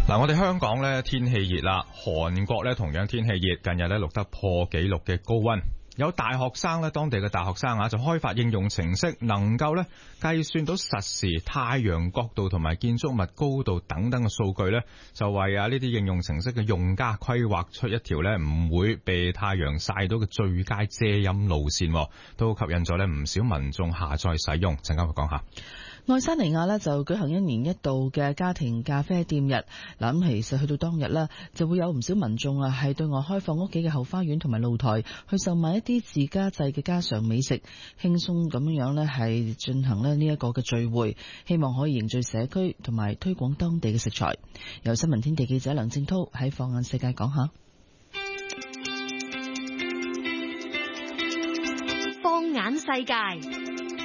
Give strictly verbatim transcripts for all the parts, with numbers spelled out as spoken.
嗱，我哋香港咧天氣熱啦，韓國咧同樣天氣熱，近日咧錄得破紀錄嘅高溫。有大學生咧，當地嘅大學生啊，就開發應用程式，能夠咧計算到實時太陽角度同埋建築物高度等等嘅數據咧，就為啊呢啲應用程式嘅用家規劃出一條咧唔會被太陽曬到嘅最佳遮陰路線，都吸引咗咧唔少民眾下載使用。陣間會講下。 愛沙尼亞呢就舉行一年一度嘅家庭咖啡店日，嗱咁其實去到當日呢，就會有唔少民眾啊係對外開放屋企嘅後花園同埋露台，去售賣一啲自家製嘅家常美食，輕鬆咁樣樣呢係進行咧呢一個嘅聚會，希望可以凝聚社區同埋推廣當地嘅食材。由新聞天地記者梁正濤喺放眼世界講下。 放眼世界。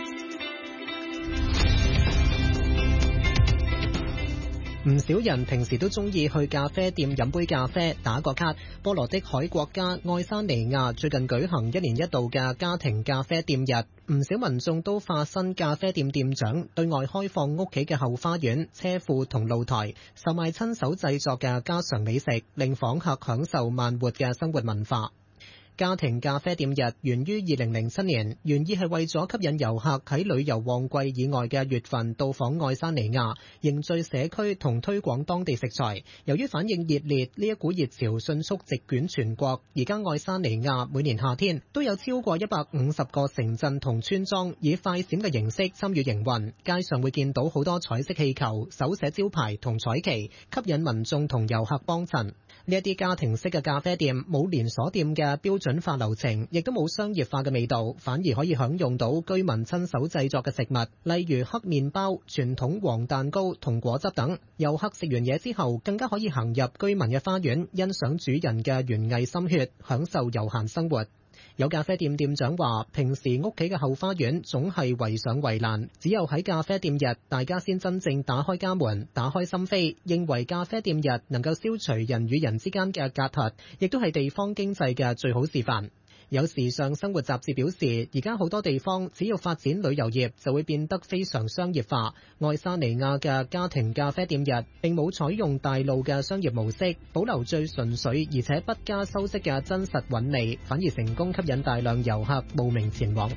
唔少人平時都中意去咖啡店飲杯咖啡、打個卡。波羅的海國家愛沙尼亞最近舉行一年一度嘅家庭咖啡店日，唔少民眾都化身咖啡店店長，對外開放屋企嘅後花園、車庫同露台，售賣親手製作嘅家常美食，令訪客享受慢活嘅生活文化。家庭咖啡店日源於二零零七年，原意係為咗吸引遊客喺旅遊旺季以外嘅月份到訪愛沙尼亞，凝聚社區同推廣當地食材。由於反應熱烈，呢一股熱潮迅速席捲全國。而家愛沙尼亞每年夏天都有超過一百五十個城鎮同村莊以快閃嘅形式參與營運，街上會見到好多彩色氣球、手寫招牌同彩旗，吸引民眾同遊客幫襯。呢一啲家庭式嘅咖啡店冇連鎖店嘅標準化流程，亦都冇商業化嘅味道，反而可以享用到居民親手製作嘅食物，例如黑麵包、傳統黃蛋糕同果汁等。遊客食完嘢之後，更加可以行入居民嘅花園，欣賞主人嘅園藝心血，享受悠閒生活。有咖啡店店長話，平時屋企嘅後花園總係圍上圍欄，只有喺咖啡店日，大家先真正打開家門，打開心扉，認為咖啡店日能夠消除人與人之間嘅隔閡，亦都係地方經濟嘅最好示範。有時尚生活雜誌表示，而家好多地方只要發展旅遊業，就會變得非常商業化。愛沙尼亞嘅家庭咖啡店日並冇採用大路嘅商業模式，保留最純粹而且不加修飾嘅真實韻味，反而成功吸引大量遊客慕名前往。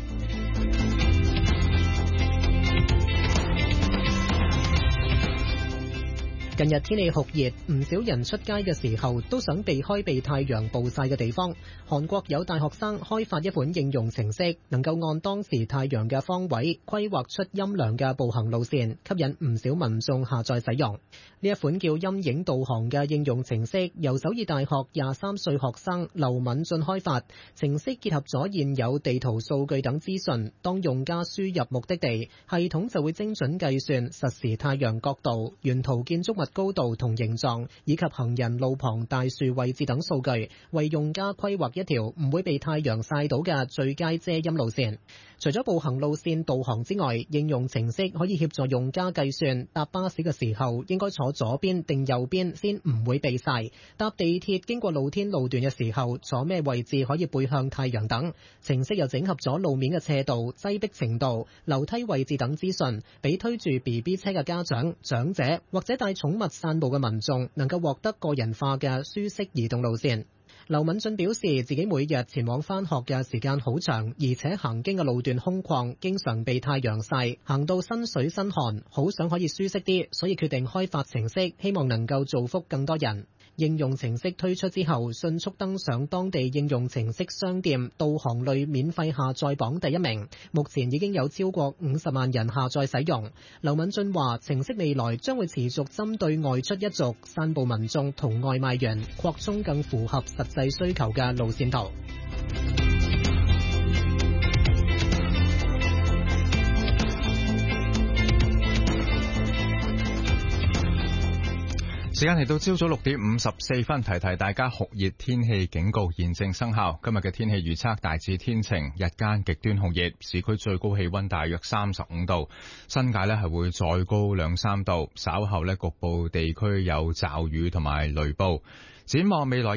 近日天氣酷熱，唔少人出街嘅時候都想避開被太陽暴曬嘅地方。韓國有大學生開發一款應用程式，能夠按當時太陽嘅方位規劃出陰涼嘅步行路線，吸引唔少民眾下載使用。呢一款叫陰影導航嘅應用程式，由首爾大學廿三歲學生劉敏俊開發。程式結合咗現有地圖數據等資訊，當用家輸入目的地，系統就會精準計算實時太陽角度、沿途建築物高度同形狀，以及行人路旁大樹位置等數據，為用家規劃一條唔會被太陽曬到嘅最佳遮陰路線。除咗步行路線導航之外，應用程式可以協助用家計算搭巴士嘅時候應該坐左邊定右邊先唔會被曬，搭地鐵經過露天路段嘅時候坐咩位置可以背向太陽等。程式又整合咗路面嘅斜度、擠迫程度、樓梯位置等資訊，俾推住 B B 車嘅家長、長者或者帶寵物散步嘅民眾能夠獲得個人化嘅舒適移動路線。劉敏俊表示，自己每日前往返學嘅時間好長，而且行經嘅路段空曠，經常被太陽曬，行到身水身汗，好想可以舒適啲，所以決定開發程式，希望能夠造福更多人。應用程式推出之後，迅速登上當地應用程式商店導航類免費下載榜第一名。目前已經有超過五十萬人下載使用。劉敏俊話，程式未來將會持續針對外出一族、散步民眾同外賣員，擴充更符合實際需求嘅路線圖。 時間嚟到朝早六點五十四分，提提大家酷熱天氣警告現正生效。今日嘅天氣預測大致天晴，日間極端酷熱，市區最高氣溫大約三十五度，新界呢係會再高兩三度。稍後呢局部地區有驟雨同埋雷暴。展望未來